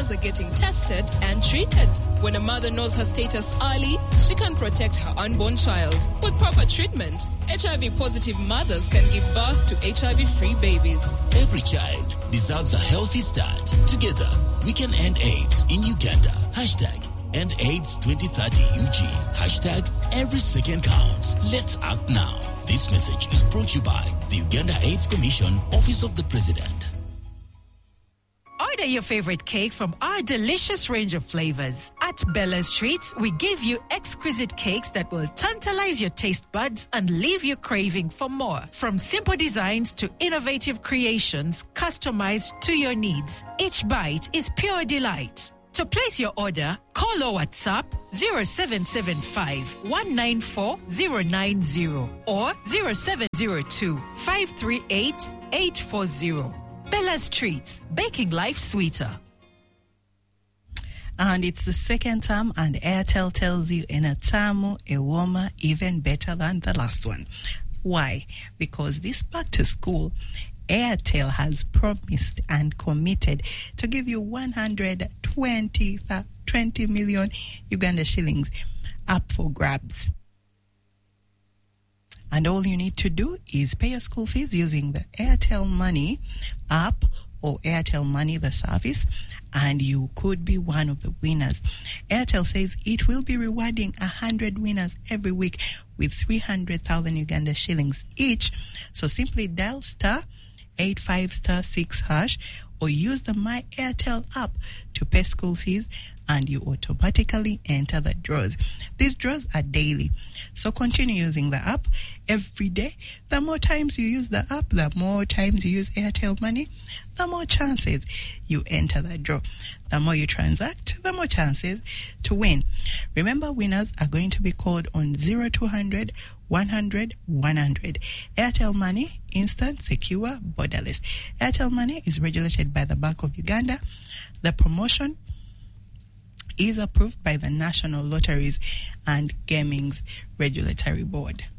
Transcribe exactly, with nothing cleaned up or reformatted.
mothers are getting tested and treated. When a mother knows her status early, she can protect her unborn child. With proper treatment, H I V-positive mothers can give birth to H I V-free babies. Every child deserves a healthy start. Together, we can end AIDS in Uganda. Hashtag End AIDS twenty thirty U G. Hashtag Every Second Counts. Let's act now. This message is brought to you by the Uganda AIDS Commission, Office of the President. Order your favorite cake from our delicious range of flavors. At Bella's Treats, we give you exquisite cakes that will tantalize your taste buds and leave you craving for more. From simple designs to innovative creations customized to your needs, each bite is pure delight. To place your order, call or WhatsApp zero seven seven five, one nine four zero nine zero or zero seven zero two, five three eight, eight four zero. Bella's Treats, baking life sweeter. And it's the second time, and Airtel tells you in a tamu, a warmer, even better than the last one. Why? Because this back to school, Airtel has promised and committed to give you one hundred twenty million Uganda shillings up for grabs. And all you need to do is pay your school fees using the Airtel Money app or Airtel Money, the service, and you could be one of the winners. Airtel says it will be rewarding one hundred winners every week with three hundred thousand Uganda shillings each. So simply dial star eight five star six hash or use the My Airtel app to pay school fees, and you automatically enter the draws. These draws are daily, so continue using the app every day. The more times you use the app, the more times you use Airtel Money, the more chances you enter the draw. The more you transact, the more chances to win. Remember, winners are going to be called on zero two hundred, one hundred, one hundred. Airtel Money, instant, secure, borderless. Airtel Money is regulated by the Bank of Uganda. The promotion is approved by the National Lotteries and Gaming's Regulatory Board.